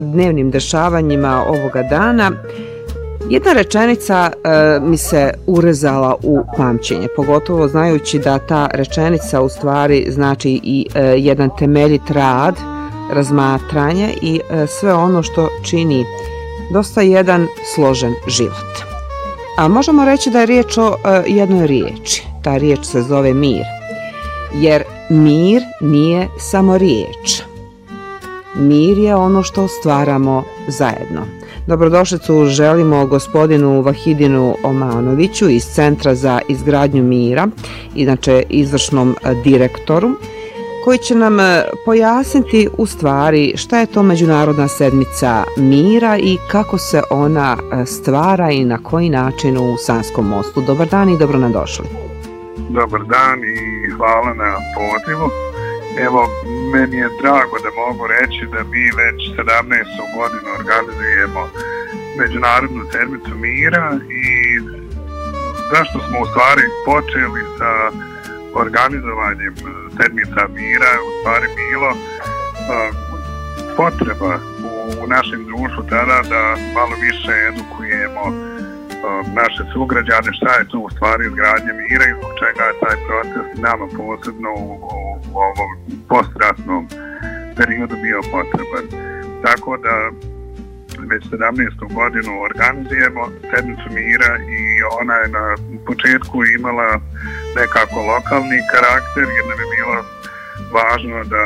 dnevnim dešavanjima ovoga dana, jedna rečenica mi se urezala u pamćenje, pogotovo znajući da ta rečenica u stvari znači i jedan temeljit rad, razmatranje i sve ono što čini dosta jedan složen život. A možemo reći da je riječ o jednoj riječi. Ta riječ se zove mir. Jer mir nije samo riječ. Mir je ono što stvaramo zajedno. Dobrodošlicu želimo gospodinu Vahidinu Omanoviću iz Centra za izgradnju mira, inače izvršnom direktoru, koji će nam pojasniti u stvari šta je to Međunarodna sedmica mira i kako se ona stvara i na koji način u Sanskom mostu. Dobar dan i dobro nam došli. Dobar dan i hvala na pozivu. Evo, meni je drago da mogu reći da mi već 17. godinu organizujemo Međunarodnu sedmicu mira i zašto smo u stvari počeli sa organizovanjem sedmica mira u stvari bilo potreba u našem društvu tada da malo više edukujemo naše sugrađane šta je to u stvari izgradnja mira i zbog čega je taj proces nama posebno u ovom postratnom periodu bio potreban. Tako da već 17. godinu organizujemo sedmicu mira i ona je na početku imala nekako lokalni karakter jer nam je bilo važno da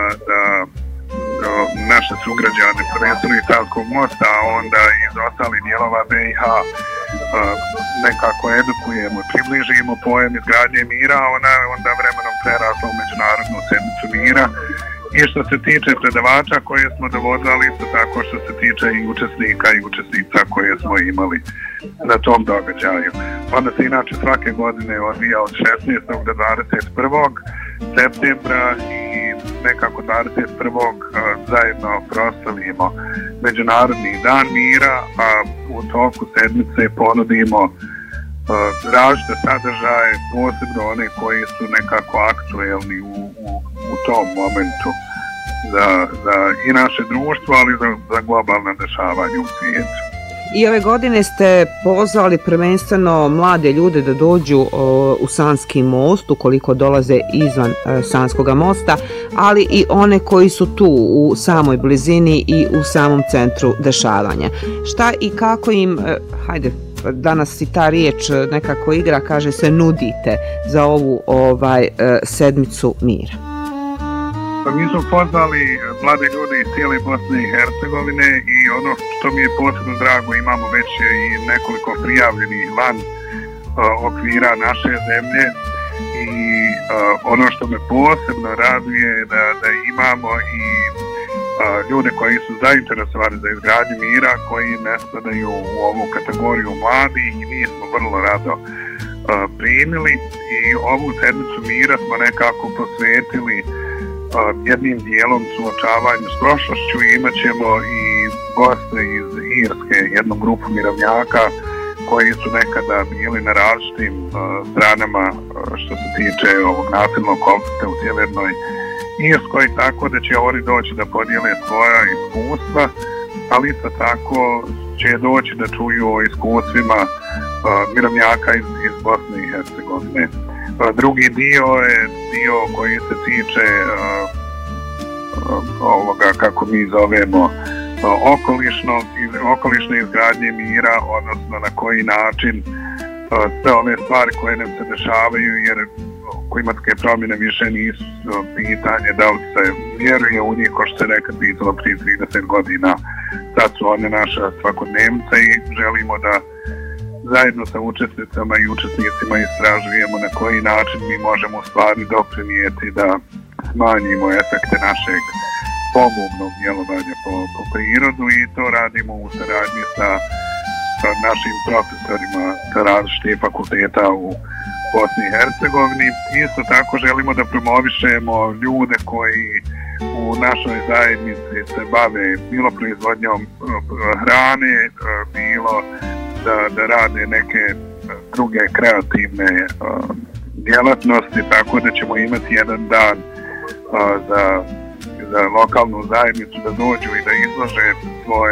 naše sugrađane prvenstveno iz Savskog mosta, a onda iz ostalih dijelova BiH nekako edukujemo, približimo pojam izgradnje mira, a ona je onda vremenom prerasla u Međunarodnu sedmicu mira. I što se tiče predavača koje smo dovodili, isto tako što se tiče i učesnika i učesnica koje smo imali na tom događaju. Onda se inače svake godine odvija od 16. do 21. septembra i nekako 21. zajedno proslavimo Međunarodni dan mira, a u toku sedmice ponudimo različite sadržaje, posebno one koji su nekako aktuelni u tom momentu za i naše društvo, ali za globalna dešavanja u svijetu. I ove godine ste pozvali prvenstveno mlade ljude da dođu u Sanski most, ukoliko dolaze izvan Sanskoga mosta, ali i one koji su tu u samoj blizini i u samom centru dešavanja. Šta i kako im, hajde, danas i ta riječ nekako igra, kaže se nudite za ovu sedmicu mira? Mi smo pozvali mlade ljude iz cijele Bosne i Hercegovine i ono što mi je posebno drago, imamo već i nekoliko prijavljenih van okvira naše zemlje i ono što me posebno raduje je da imamo i ljude koji su zainteresovani za izgradnju mira, koji ne spadaju u ovu kategoriju mladih i mi smo vrlo rado primili i ovu sedmicu mira smo nekako posvetili jednim dijelom suočavanju s prošlošću i imat ćemo i goste iz Irske, jednu grupu mirovnjaka koji su nekada bili na različitim stranama što se tiče ovog nasilnog konflikta u sjevernoj Irskoj, tako da će oni doći da podijele svoja iskustva, ali isto tako će doći da čuju o iskustvima mirovnjaka iz Bosne i Hercegovine. Drugi dio je dio koji se tiče ovoga, kako mi zovemo, okolišne izgradnje mira, odnosno na koji način sve ove stvari koje nam se dešavaju, jer klimatske promjene više nisu pitanje da li se vjeruje u njih, ko što se nekad pitalo prije 30 godina. Sad su one naša svakodnevnica i želimo da zajedno sa učesnicama i učesnicima istražujemo na koji način mi možemo u stvari doprinijeti da smanjimo efekte našeg pogubnog djelovanja po prirodu i to radimo u saradnji sa našim profesorima sa različitih fakulteta u Bosni i Hercegovini. Isto tako želimo da promovišemo ljude koji u našoj zajednici se bave bilo proizvodnjom hrane, bilo da rade neke druge kreativne djelatnosti, tako da ćemo imati jedan dan za lokalnu zajednicu da dođu i da izlože svoje